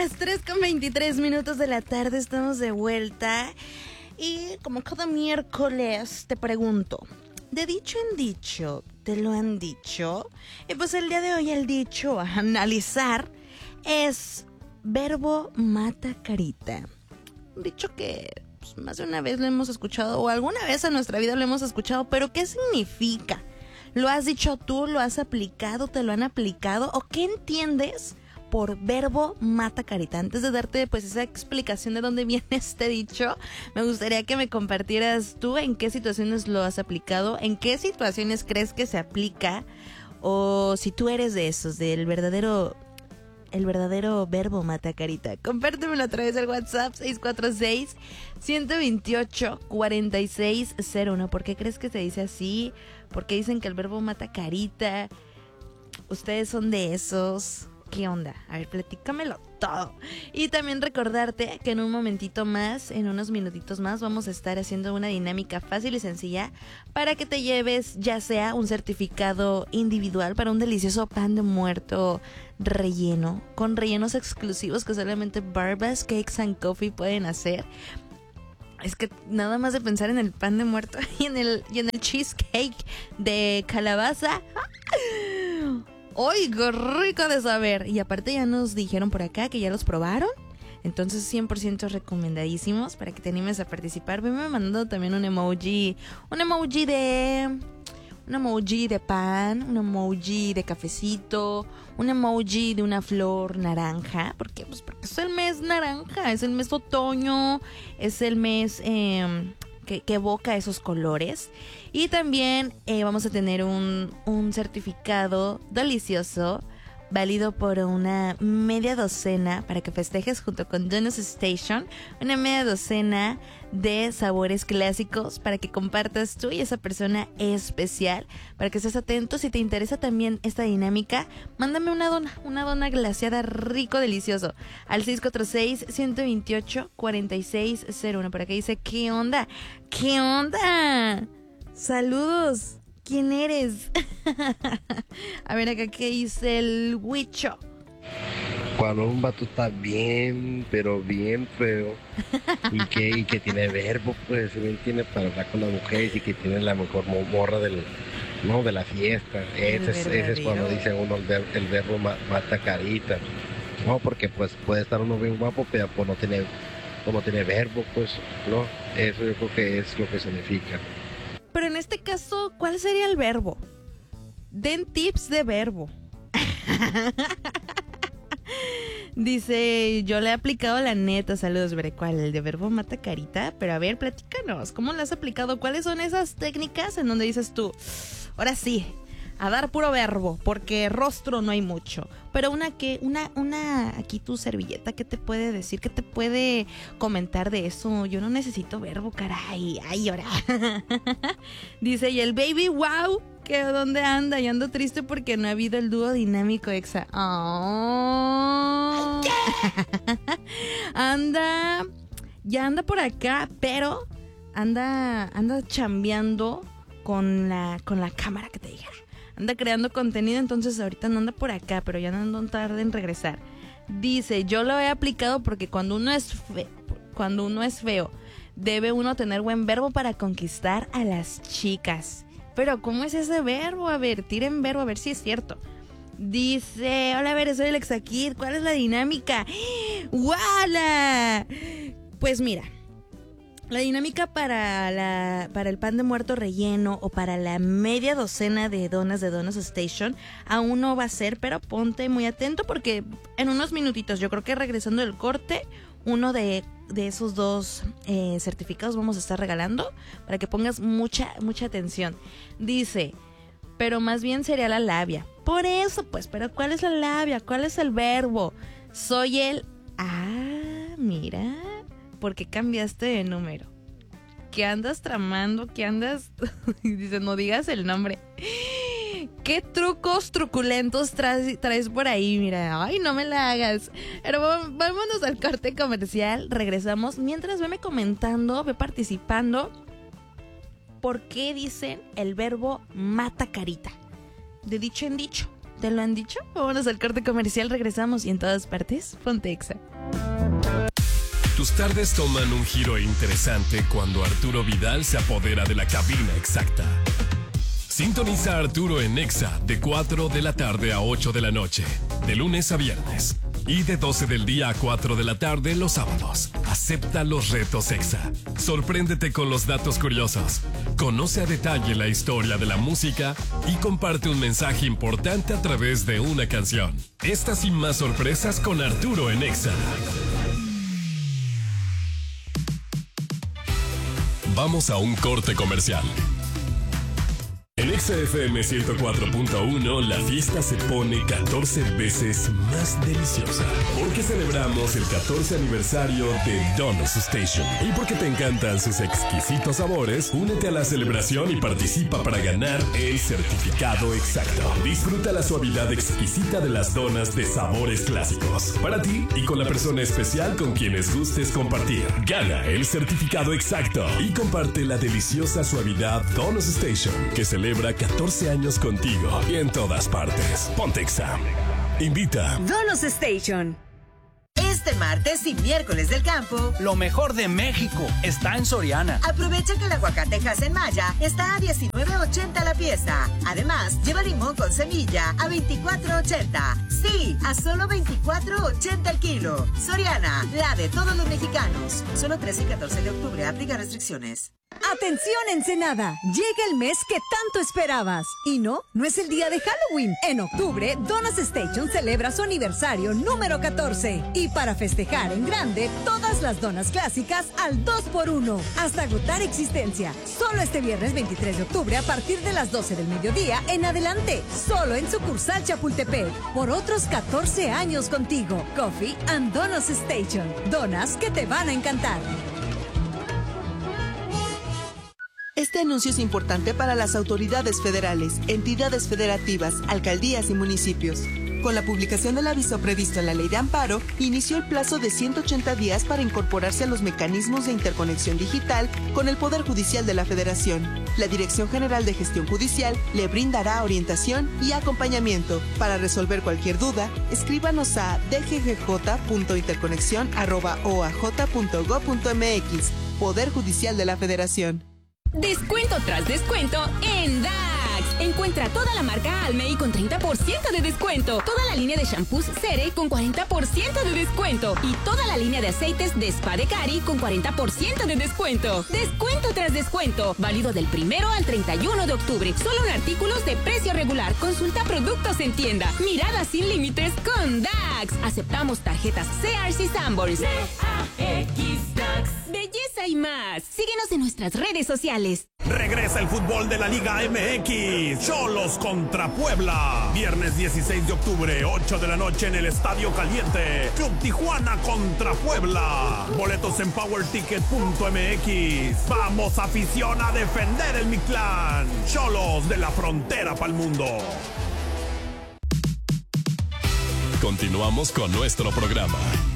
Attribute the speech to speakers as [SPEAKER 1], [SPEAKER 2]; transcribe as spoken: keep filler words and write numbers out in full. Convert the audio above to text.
[SPEAKER 1] las tres con veintitrés minutos de la tarde estamos de vuelta. Y como cada miércoles te pregunto, de dicho en dicho, ¿te lo han dicho? Y pues el día de hoy el dicho a analizar es verbo mata carita. Un dicho que pues, más de una vez lo hemos escuchado o alguna vez en nuestra vida lo hemos escuchado, pero ¿qué significa? ¿Lo has dicho tú? ¿Lo has aplicado? ¿Te lo han aplicado? ¿O qué entiendes por verbo mata carita? Antes de darte pues esa explicación de dónde viene este dicho, me gustaría que me compartieras tú en qué situaciones lo has aplicado, en qué situaciones crees que se aplica, o si tú eres de esos, del verdadero, el verdadero verbo mata carita. Compártemelo a través del WhatsApp seis cuatro seis, uno dos ocho, cuatro seis cero uno. ¿Por qué crees que se dice así? ¿Por qué dicen que el verbo mata carita? ¿Ustedes son de esos? ¿Qué onda? A ver, platícamelo todo. Y también recordarte que en un momentito más, en unos minutitos más, vamos a estar haciendo una dinámica fácil y sencilla para que te lleves ya sea un certificado individual para un delicioso pan de muerto relleno, con rellenos exclusivos que solamente Barbas Cakes and Coffee pueden hacer. Es que nada más de pensar en el pan de muerto y en el, y en el cheesecake de calabaza. ¡Uy, qué rico de saber! Y aparte ya nos dijeron por acá que ya los probaron. Entonces cien por ciento recomendadísimos para que te animes a participar. Venme mandando también un emoji. Un emoji de... Un emoji de pan, un emoji de cafecito, un emoji de una flor naranja. ¿Por qué? Pues porque es el mes naranja, es el mes otoño, es el mes eh, que, que evoca esos colores. Y también eh, vamos a tener un, un certificado delicioso, válido por una media docena, para que festejes junto con Donuts Station, una media docena de sabores clásicos para que compartas tú y esa persona especial, para que estés atento. Si te interesa también esta dinámica, mándame una dona, una dona glaseada rico, delicioso, al seis cuatro seis, uno dos ocho, cuatro seis cero uno. Por acá dice, ¿qué onda? ¿Qué onda? Saludos. ¿Quién eres? A ver acá, ¿qué dice el Huicho?
[SPEAKER 2] Cuando un vato está bien, pero bien feo, y que, y que tiene verbo, pues, bien tiene para hablar con las mujeres y que tiene la mejor morra del, no, de la fiesta. Ese es, ese es cuando dice uno el, ver, el verbo ma, mata carita. No, porque pues puede estar uno bien guapo, pero pues no tiene, pues, no tiene verbo, pues, no. Eso yo creo que es lo que significa.
[SPEAKER 1] Pero en este caso, ¿cuál sería el verbo? Den tips de verbo. Dice, yo le he aplicado la neta, saludos, veré cuál, el de verbo mata carita. Pero a ver, platícanos, ¿cómo lo has aplicado? ¿Cuáles son esas técnicas en donde dices tú, ahora sí, a dar puro verbo, porque rostro no hay mucho? Pero una que, una, una, aquí tu servilleta, ¿qué te puede decir? ¿Qué te puede comentar de eso? Yo no necesito verbo, caray. Ay, ahora. Dice, y el baby, wow, que dónde anda, y ando triste porque no ha habido el dúo dinámico exa. Oh. Anda, ya anda por acá, pero anda, anda chambeando con la, con la cámara, que te dijera. Anda creando contenido, entonces ahorita no anda por acá, pero ya no ando tarde en regresar. Dice, yo lo he aplicado porque cuando uno es feo, cuando uno es feo, debe uno tener buen verbo para conquistar a las chicas. Pero ¿cómo es ese verbo? A ver, tiren verbo, a ver si es cierto. Dice, hola, a ver, soy el Exakid, ¿cuál es la dinámica? ¡Wala! Pues mira, la dinámica para la para el pan de muerto relleno o para la media docena de donas de Donuts Station aún no va a ser, pero ponte muy atento porque en unos minutitos, yo creo que regresando del corte, uno de, de esos dos eh, certificados vamos a estar regalando para que pongas mucha, mucha atención. Dice, pero más bien sería la labia. Por eso, pues, pero ¿cuál es la labia? ¿Cuál es el verbo? Soy el... Ah, mira... ¿Por qué cambiaste de número? ¿Qué andas tramando? ¿Qué andas...? Dice, no digas el nombre. ¿Qué trucos truculentos traes, traes por ahí? Mira, ay, no me la hagas. Pero vámonos al corte comercial. Regresamos. Mientras, veme comentando, ve participando. ¿Por qué dicen el verbo mata carita? De dicho en dicho. ¿Te lo han dicho? Vámonos al corte comercial, regresamos y en todas partes, ponte Exa.
[SPEAKER 3] Tus tardes toman un giro interesante cuando Arturo Vidal se apodera de la cabina exacta. Sintoniza a Arturo en Exa de cuatro de la tarde a ocho de la noche, de lunes a viernes. Y de doce del día a cuatro de la tarde los sábados. Acepta los retos Exa. Sorpréndete con los datos curiosos. Conoce a detalle la historia de la música y comparte un mensaje importante a través de una canción. Estas y más sorpresas con Arturo en Exa. Vamos a un corte comercial. En Exa F M ciento cuatro punto uno la fiesta se pone catorce veces más deliciosa. Porque celebramos el catorce aniversario de Donuts Station. Y porque te encantan sus exquisitos sabores, únete a la celebración y participa para ganar el certificado exacto. Disfruta la suavidad exquisita de las donas de sabores clásicos. Para ti y con la persona especial con quienes gustes compartir. Gana el certificado exacto y comparte la deliciosa suavidad Donuts Station, que celebra catorce años contigo y en todas partes. Ponte Exa. Invita.
[SPEAKER 4] Donuts Station.
[SPEAKER 5] Este martes y miércoles del campo,
[SPEAKER 6] lo mejor de México está en Soriana.
[SPEAKER 5] Aprovecha que el aguacate Hass en Maya está a diecinueve ochenta la pieza. Además, lleva limón con semilla a veinticuatro ochenta. Sí, a solo veinticuatro ochenta el kilo. Soriana, la de todos los mexicanos. Solo trece y catorce de octubre, aplica restricciones.
[SPEAKER 4] Atención Ensenada, llega el mes que tanto esperabas. Y no, no es el día de Halloween. En octubre, Donuts Station celebra su aniversario número catorce. Y para festejar en grande, todas las donas clásicas al dos por uno. Hasta agotar existencia. Solo este viernes veintitrés de octubre a partir de las doce del mediodía en adelante. Solo en sucursal Chapultepec. Por otros catorce años contigo. Coffee and Donuts Station. Donas que te van a encantar.
[SPEAKER 7] Este anuncio es importante para las autoridades federales, entidades federativas, alcaldías y municipios. Con la publicación del aviso previsto en la Ley de Amparo, inició el plazo de ciento ochenta días para incorporarse a los mecanismos de interconexión digital con el Poder Judicial de la Federación. La Dirección General de Gestión Judicial le brindará orientación y acompañamiento. Para resolver cualquier duda, escríbanos a d g g j punto interconexión arroba o a j punto gob punto m x. Poder Judicial de la Federación.
[SPEAKER 8] Descuento tras descuento en D A X. Encuentra toda la marca Almay con treinta por ciento de descuento. Toda la línea de shampoos Cere con cuarenta por ciento de descuento. Y toda la línea de aceites de Spa de Cari con cuarenta por ciento de descuento. Descuento tras descuento. Válido del primero al treinta y uno de octubre. Solo en artículos de precio regular. Consulta productos en tienda. Mirada sin límites con D A X. Aceptamos tarjetas Sears y Sanborns. D A X D A X. Belleza y más. Síguenos en nuestras redes sociales.
[SPEAKER 9] Regresa el fútbol de la Liga M X. Cholos contra Puebla. Viernes dieciséis de octubre, ocho de la noche en el Estadio Caliente. Club Tijuana contra Puebla. Boletos en power ticket punto m x. Vamos, afición, a defender el Mictlán. Cholos de la frontera para el mundo.
[SPEAKER 3] Continuamos con nuestro programa.